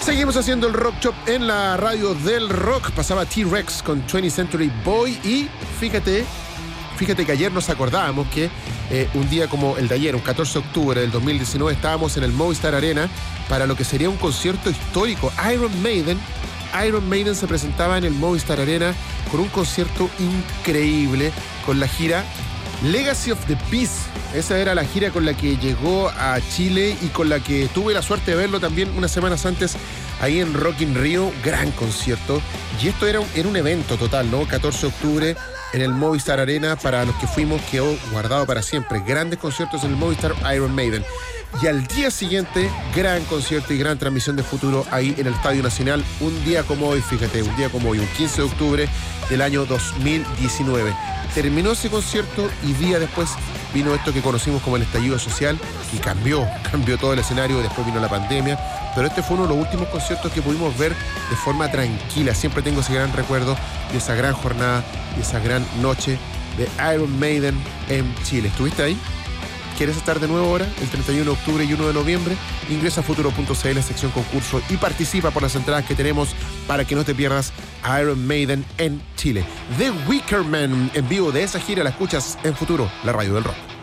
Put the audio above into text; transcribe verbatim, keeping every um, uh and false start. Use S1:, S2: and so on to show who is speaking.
S1: Seguimos haciendo el Rock Shop en la radio del rock. Pasaba T-Rex con twentieth Century Boy y fíjate, fíjate que ayer nos acordábamos que eh, un día como el de ayer, un catorce de octubre del dos mil diecinueve, estábamos en el Movistar Arena para lo que sería un concierto histórico. Iron Maiden, Iron Maiden se presentaba en el Movistar Arena con un concierto increíble con la gira Legacy of the Beast. Esa era la gira con la que llegó a Chile y con la que tuve la suerte de verlo también unas semanas antes ahí en Rock in Rio. Gran concierto. Y esto era un, era un evento total, ¿no? catorce de octubre en el Movistar Arena. Para los que fuimos quedó guardado para siempre. Grandes conciertos en el Movistar Iron Maiden. Y al día siguiente, gran concierto y gran transmisión de Futuro ahí en el Estadio Nacional. Un día como hoy, fíjate, un día como hoy, un quince de octubre del año dos mil diecinueve. Terminó ese concierto y día después vino esto que conocimos como el estallido social, que cambió, cambió todo el escenario. Después vino la pandemia, pero este fue uno de los últimos conciertos que pudimos ver de forma tranquila. Siempre tengo ese gran recuerdo de esa gran jornada, de esa gran noche de Iron Maiden en Chile. ¿Estuviste ahí? ¿Quieres estar de nuevo ahora? El treinta y uno de octubre y uno de noviembre. Ingresa a futuro punto c l, sección concurso, y participa por las entradas que tenemos para que no te pierdas a Iron Maiden en Chile. The Wicker Man en vivo de esa gira la escuchas en Futuro, la radio del rock.